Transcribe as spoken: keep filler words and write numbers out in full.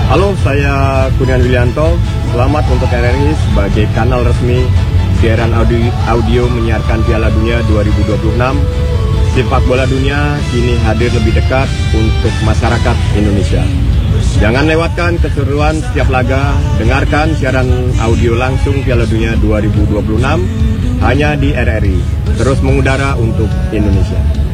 Halo, saya Kurniawan Willianto. Selamat untuk R R I sebagai kanal resmi siaran audio, audio menyiarkan Piala Dunia dua ribu dua puluh enam. Sepak bola dunia kini hadir lebih dekat untuk masyarakat Indonesia. Jangan lewatkan keseruan setiap laga. Dengarkan siaran audio langsung Piala Dunia dua ribu dua puluh enam hanya di R R I. Terus mengudara untuk Indonesia.